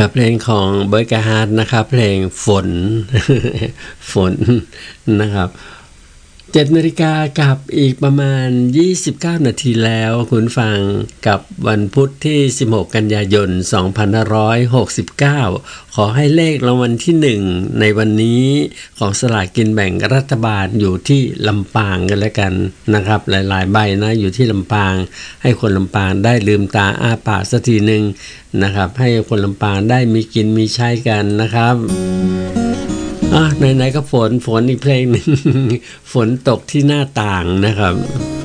กับเพลงของเบิร์ดกาฮาร์ดนะครับเพลงฝน ฝนนะครับ7 นาฬิกากับอีกประมาณ29 นาทีแล้วคุณฟังกับวันพุธที่16 กันยายน 2569ขอให้เลขรางวัลที่1ในวันนี้ของสลากกินแบ่งรัฐบาลอยู่ที่ลำปางกันแล้วกันนะครับหลายๆใบนะอยู่ที่ลำปางให้คนลำปางได้ลืมตาอ้าปากสักทีนึงนะครับให้คนลำปางได้มีกินมีใช้กันนะครับไหนๆก็ฝนอีกเพลงหนึ่ง ฝนตกที่หน้าต่างนะครับ